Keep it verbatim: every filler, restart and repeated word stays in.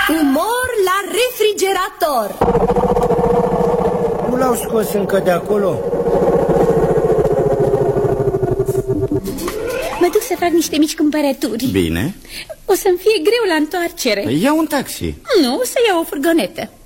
Umor la refrigerator. Nu l-au scos încă de acolo? Mă duc să fac niște mici cumpărături. Bine. O să-mi fie greu la întoarcere. Ia un taxi. Nu, o să iau o furgonetă.